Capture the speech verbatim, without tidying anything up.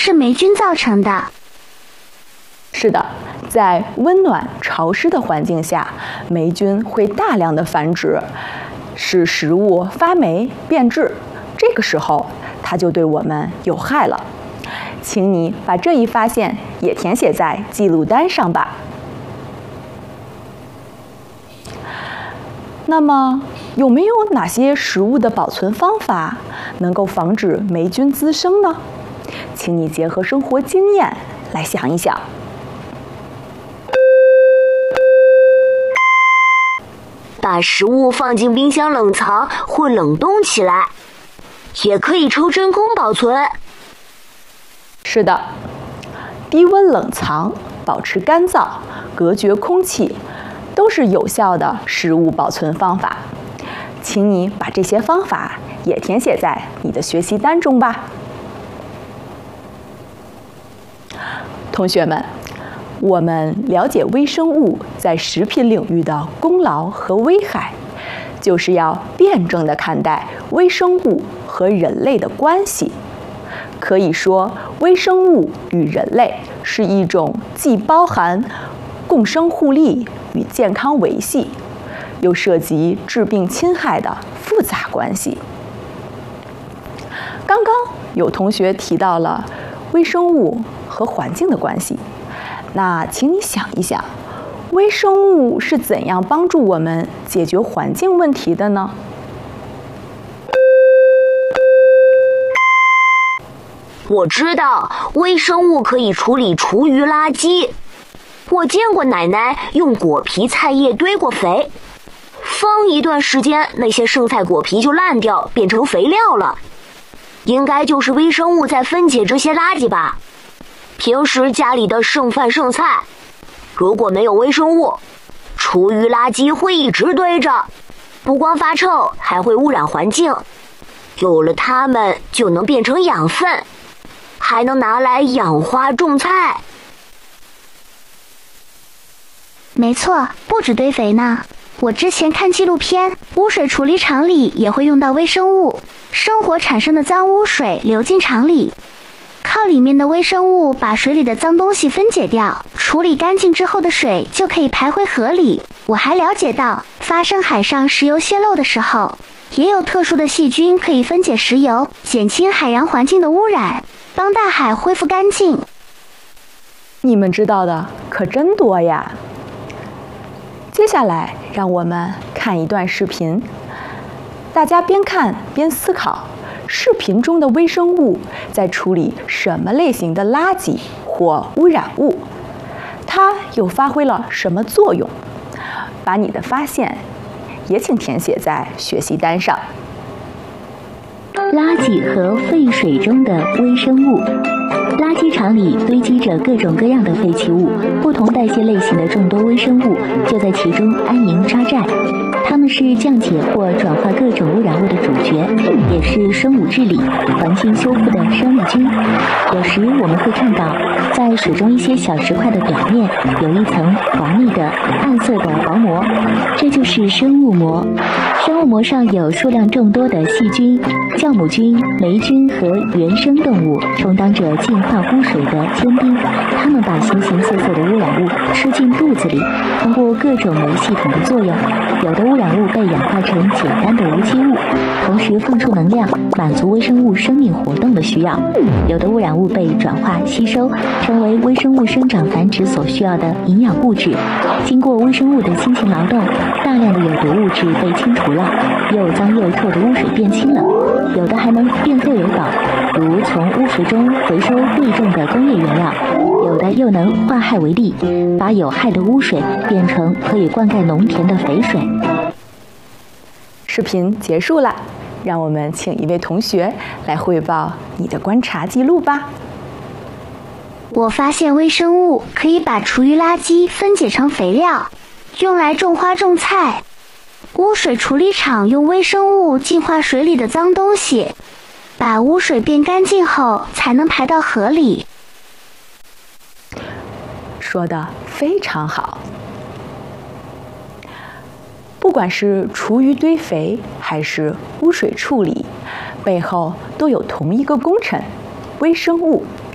是霉菌造成的。 是的，在温暖潮湿的环境下，霉菌会大量的繁殖，使食物发霉变质，这个时候它就对我们有害了。请你把这一发现也填写在记录单上吧。那么，有没有哪些食物的保存方法能够防止霉菌滋生呢？请你结合生活经验来想一想。 把食物放进冰箱冷藏或冷冻起来，也可以抽真空保存。 是的，低温冷藏、保持干燥、隔绝空气，都是有效的食物保存方法。请你把这些方法也填写在你的学习单中吧。同学们，我们了解微生物在食品领域的功劳和危害，就是要辩证地看待微生物和人类的关系。可以说，微生物与人类是一种既包含共生互利与健康维系，又涉及致病侵害的复杂关系。刚刚有同学提到了微生物和环境的关系，那请你想一想，微生物是怎样帮助我们解决环境问题的呢？ 我知道微生物可以处理厨余垃圾。我见过奶奶用果皮菜叶堆过肥，放一段时间，那些剩菜果皮就烂掉，变成肥料了。应该就是微生物在分解这些垃圾吧。平时家里的剩饭剩菜，如果没有微生物，厨余垃圾会一直堆着，不光发臭，还会污染环境。有了它们，就能变成养分，还能拿来养花种菜。 没错，不止堆肥呢。我之前看纪录片，污水处理厂里也会用到微生物，生活产生的脏污水流进厂里，靠里面的微生物把水里的脏东西分解掉，处理干净之后的水就可以排回河里。我还了解到，发生海上石油泄漏的时候，也有特殊的细菌可以分解石油，减轻海洋环境的污染，帮大海恢复干净。 你们知道的可真多呀！接下来，让我们看一段视频，大家边看边思考，视频中的微生物在处理什么类型的垃圾或污染物？它又发挥了什么作用？把你的发现也请填写在学习单上。 垃圾和废水中的微生物。垃圾场里堆积着各种各样的废弃物，不同代谢类型的众多微生物就在其中安营扎寨。它们是降解或转化各种污染物的主角，也是生物治理、环境修复的生力军。有时我们会看到，在水中一些小石块的表面有一层滑腻的暗色的薄膜，这就是生物膜。生物膜上有数量众多的细菌、酵母菌、霉菌和原生动物，充当着净化污水的尖兵。它们把形形色色的污染物吃进肚子里，通过各种酶系统的作用，有的污染物被氧化成简单的无机物，同时放出能量，满足微生物生命活动的需要；有的污染物被转化吸收，成为微生物生长繁殖所需要的营养物质。经过微生物的辛勤劳动，大量的有毒物质被清除了，又脏又臭的污水变清了，有的还能变废为宝，如从污水中回收贵重的工业原料；有的又能化害为利，把有害的污水变成可以灌溉农田的肥水。 视频结束了，让我们请一位同学来汇报你的观察记录吧。 我发现微生物可以把厨余垃圾分解成肥料，用来种花种菜。污水处理厂用微生物净化水里的脏东西，把污水变干净后才能排到河里。 说得非常好。不管是厨余堆肥还是污水处理，背后都有同一个功臣——微生物。